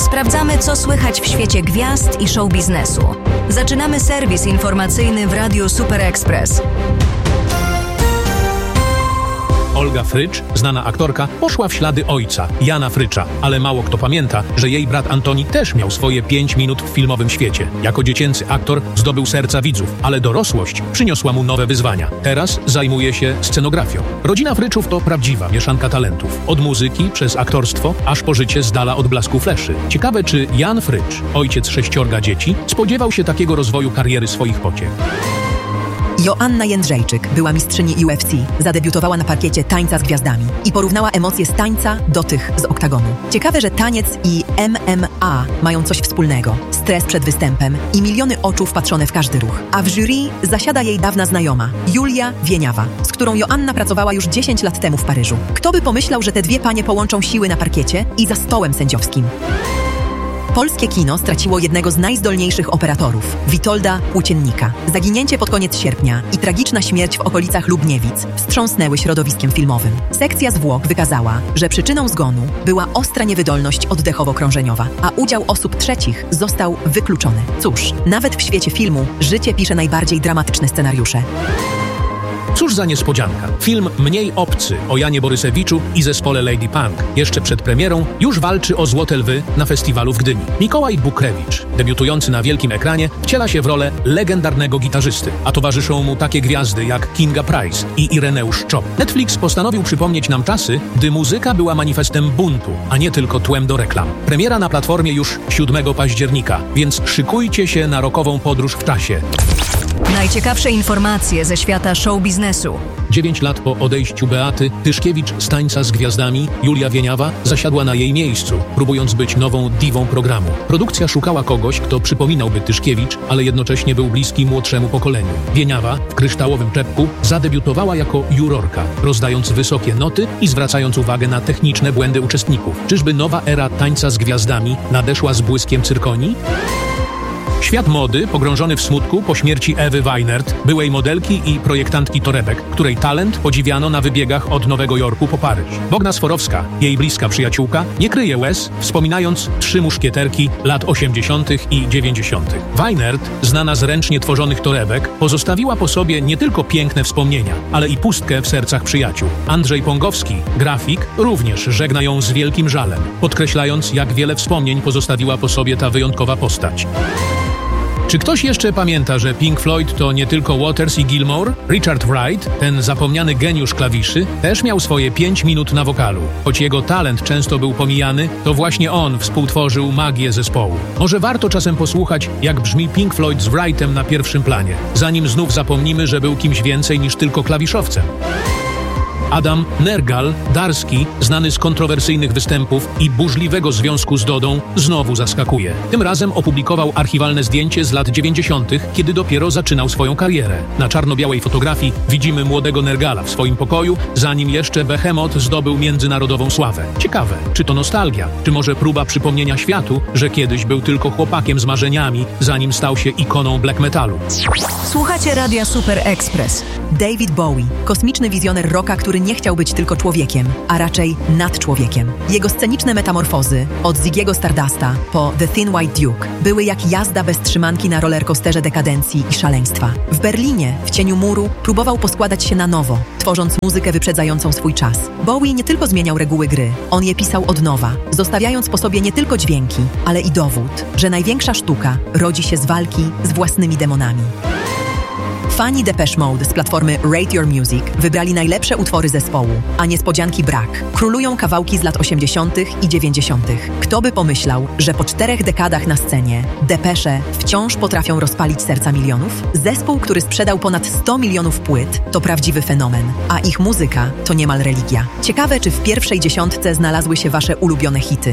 Sprawdzamy, co słychać w świecie gwiazd i show biznesu. Zaczynamy serwis informacyjny w Radiu Super Express. Olga Frycz, znana aktorka, poszła w ślady ojca, Jana Frycza, ale mało kto pamięta, że jej brat Antoni też miał swoje 5 minut w filmowym świecie. Jako dziecięcy aktor zdobył serca widzów, ale dorosłość przyniosła mu nowe wyzwania. Teraz zajmuje się scenografią. Rodzina Fryczów to prawdziwa mieszanka talentów. Od muzyki przez aktorstwo, aż po życie z dala od blasku fleszy. Ciekawe, czy Jan Frycz, ojciec 6 dzieci, spodziewał się takiego rozwoju kariery swoich pociech. Joanna Jędrzejczyk była mistrzyni UFC, zadebiutowała na parkiecie Tańca z Gwiazdami i porównała emocje z tańca do tych z oktagonu. Ciekawe, że taniec i MMA mają coś wspólnego. Stres przed występem i miliony oczu wpatrzone w każdy ruch. A w jury zasiada jej dawna znajoma, Julia Wieniawa, z którą Joanna pracowała już 10 lat temu w Paryżu. Kto by pomyślał, że te dwie panie połączą siły na parkiecie i za stołem sędziowskim? Polskie kino straciło jednego z najzdolniejszych operatorów, Witolda Płóciennika. Zaginięcie pod koniec sierpnia i tragiczna śmierć w okolicach Lubniewic wstrząsnęły środowiskiem filmowym. Sekcja zwłok wykazała, że przyczyną zgonu była ostra niewydolność oddechowo-krążeniowa, a udział osób trzecich został wykluczony. Cóż, nawet w świecie filmu życie pisze najbardziej dramatyczne scenariusze. Cóż za niespodzianka. Film Mniej obcy o Janie Borysewiczu i zespole Lady Punk jeszcze przed premierą już walczy o Złote Lwy na festiwalu w Gdyni. Mikołaj Bukrewicz, debiutujący na wielkim ekranie, wciela się w rolę legendarnego gitarzysty, a towarzyszą mu takie gwiazdy jak Kinga Price i Ireneusz Czop. Netflix postanowił przypomnieć nam czasy, gdy muzyka była manifestem buntu, a nie tylko tłem do reklam. Premiera na platformie już 7 października, więc szykujcie się na rockową podróż w czasie. Najciekawsze informacje ze świata show biznesu. 9 lat po odejściu Beaty, Tyszkiewicz z Tańca z Gwiazdami, Julia Wieniawa, zasiadła na jej miejscu, próbując być nową diwą programu. Produkcja szukała kogoś, kto przypominałby Tyszkiewicz, ale jednocześnie był bliski młodszemu pokoleniu. Wieniawa w kryształowym czepku zadebiutowała jako jurorka, rozdając wysokie noty i zwracając uwagę na techniczne błędy uczestników. Czyżby nowa era Tańca z Gwiazdami nadeszła z błyskiem cyrkonii? Świat mody pogrążony w smutku po śmierci Ewy Weinert, byłej modelki i projektantki torebek, której talent podziwiano na wybiegach od Nowego Jorku po Paryż. Bogna Sforowska, jej bliska przyjaciółka, nie kryje łez, wspominając 3 muszkieterki lat 80. i 90. Weinert, znana z ręcznie tworzonych torebek, pozostawiła po sobie nie tylko piękne wspomnienia, ale i pustkę w sercach przyjaciół. Andrzej Pongowski, grafik, również żegna ją z wielkim żalem, podkreślając, jak wiele wspomnień pozostawiła po sobie ta wyjątkowa postać. Czy ktoś jeszcze pamięta, że Pink Floyd to nie tylko Waters i Gilmour? Richard Wright, ten zapomniany geniusz klawiszy, też miał swoje 5 minut na wokalu. Choć jego talent często był pomijany, to właśnie on współtworzył magię zespołu. Może warto czasem posłuchać, jak brzmi Pink Floyd z Wrightem na pierwszym planie, zanim znów zapomnimy, że był kimś więcej niż tylko klawiszowcem. Adam Nergal-Darski, znany z kontrowersyjnych występów i burzliwego związku z Dodą, znowu zaskakuje. Tym razem opublikował archiwalne zdjęcie z lat 90., kiedy dopiero zaczynał swoją karierę. Na czarno-białej fotografii widzimy młodego Nergala w swoim pokoju, zanim jeszcze Behemoth zdobył międzynarodową sławę. Ciekawe, czy to nostalgia, czy może próba przypomnienia światu, że kiedyś był tylko chłopakiem z marzeniami, zanim stał się ikoną black metalu. Słuchacie Radia Super Express. David Bowie, kosmiczny wizjoner rocka, który nie chciał być tylko człowiekiem, a raczej nadczłowiekiem. Jego sceniczne metamorfozy, od Ziggy'ego Stardusta po The Thin White Duke, były jak jazda bez trzymanki na rollercoasterze dekadencji i szaleństwa. W Berlinie, w cieniu muru, próbował poskładać się na nowo, tworząc muzykę wyprzedzającą swój czas. Bowie nie tylko zmieniał reguły gry, on je pisał od nowa, zostawiając po sobie nie tylko dźwięki, ale i dowód, że największa sztuka rodzi się z walki z własnymi demonami. Fani Depeche Mode z platformy Rate Your Music wybrali najlepsze utwory zespołu, a niespodzianki brak. Królują kawałki z lat 80. i 90. Kto by pomyślał, że po 4 dekadach na scenie Depeche wciąż potrafią rozpalić serca milionów? Zespół, który sprzedał ponad 100 milionów płyt, to prawdziwy fenomen, a ich muzyka to niemal religia. Ciekawe, czy w pierwszej 10 znalazły się wasze ulubione hity.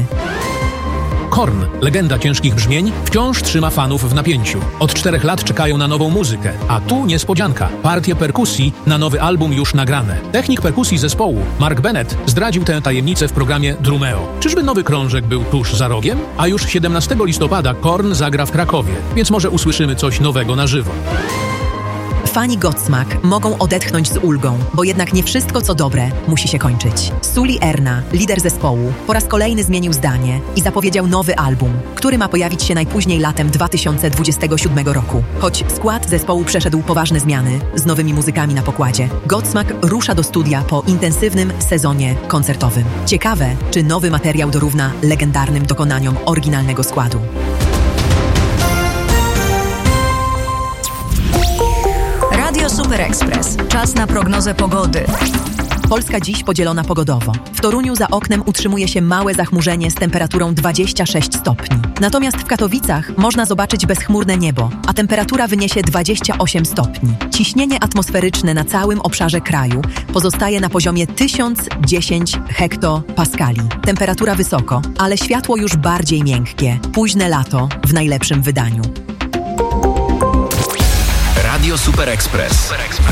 Korn, legenda ciężkich brzmień, wciąż trzyma fanów w napięciu. Od 4 lat czekają na nową muzykę, a tu niespodzianka. Partie perkusji na nowy album już nagrane. Technik perkusji zespołu, Mark Bennett, zdradził tę tajemnicę w programie Drumeo. Czyżby nowy krążek był tuż za rogiem? A już 17 listopada Korn zagra w Krakowie, więc może usłyszymy coś nowego na żywo. Fani Godsmack mogą odetchnąć z ulgą, bo jednak nie wszystko, co dobre, musi się kończyć. Sully Erna, lider zespołu, po raz kolejny zmienił zdanie i zapowiedział nowy album, który ma pojawić się najpóźniej latem 2027 roku. Choć skład zespołu przeszedł poważne zmiany z nowymi muzykami na pokładzie, Godsmack rusza do studia po intensywnym sezonie koncertowym. Ciekawe, czy nowy materiał dorówna legendarnym dokonaniom oryginalnego składu. Radio Super Express. Czas na prognozę pogody. Polska dziś podzielona pogodowo. W Toruniu za oknem utrzymuje się małe zachmurzenie z temperaturą 26 stopni. Natomiast w Katowicach można zobaczyć bezchmurne niebo, a temperatura wyniesie 28 stopni. Ciśnienie atmosferyczne na całym obszarze kraju pozostaje na poziomie 1010 hektopaskali. Temperatura wysoko, ale światło już bardziej miękkie. Późne lato w najlepszym wydaniu. Radio Super Express.